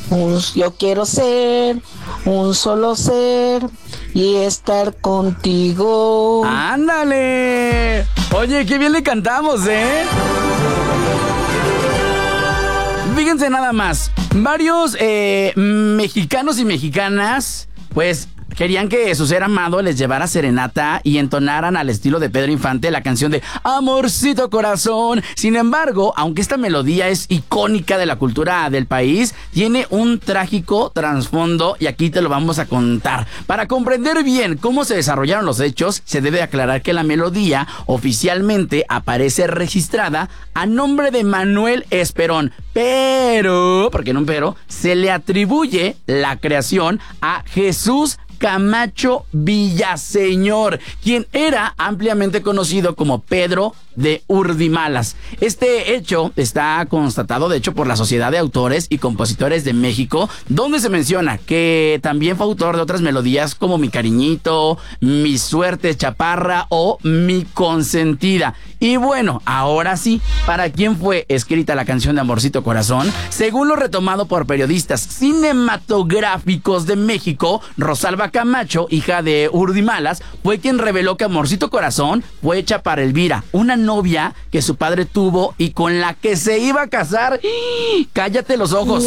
Yo quiero ser un solo ser y estar contigo. ¡Ándale! Oye, qué bien le cantamos, ¿eh? Fíjense nada más. Varios mexicanos y mexicanas, pues, querían que su ser amado les llevara serenata y entonaran al estilo de Pedro Infante la canción de Amorcito Corazón. Sin embargo, aunque esta melodía es icónica de la cultura del país, tiene un trágico trasfondo y aquí te lo vamos a contar. Para comprender bien cómo se desarrollaron los hechos, se debe aclarar que la melodía oficialmente aparece registrada a nombre de Manuel Esperón, pero, porque no un pero, se le atribuye la creación a Jesús Camacho Villaseñor, quien era ampliamente conocido como Pedro de Urdimalas. Este hecho está constatado, de hecho, por la Sociedad de Autores y Compositores de México, donde se menciona que también fue autor de otras melodías como Mi Cariñito, Mi Suerte Chaparra o Mi Consentida. Y bueno, ahora sí, ¿para quién fue escrita la canción de Amorcito Corazón? Según lo retomado por periodistas cinematográficos de México, Rosalba Camacho, hija de Urdimalas, fue quien reveló que Amorcito Corazón fue hecha para Elvira, una novia que su padre tuvo y con la que se iba a casar. ¡Cállate los ojos!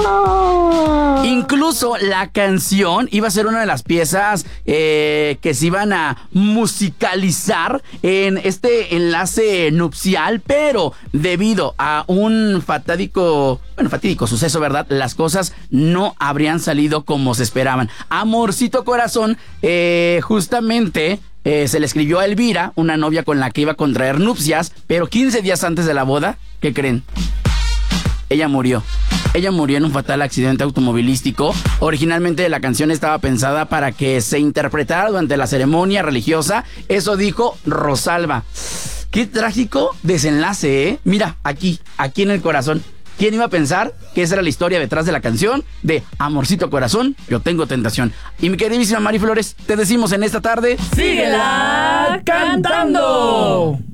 Wow. Incluso la canción iba a ser una de las piezas que se iban a musicalizar en este enlace nupcial, pero debido a un fatídico suceso, ¿verdad? Las cosas no habrían salido como se esperaban. Amorcito Corazón, justamente se le escribió a Elvira, una novia con la que iba a contraer nupcias, pero 15 días antes de la boda, ¿qué creen? Ella murió. Ella murió en un fatal accidente automovilístico. Originalmente la canción estaba pensada para que se interpretara durante la ceremonia religiosa. Eso dijo Rosalba. Qué trágico desenlace, ¿eh? Mira, aquí en el corazón. ¿Quién iba a pensar que esa era la historia detrás de la canción de Amorcito Corazón, Yo Tengo Tentación? Y mi queridísima Mari Flores, te decimos en esta tarde... ¡Síguela cantando!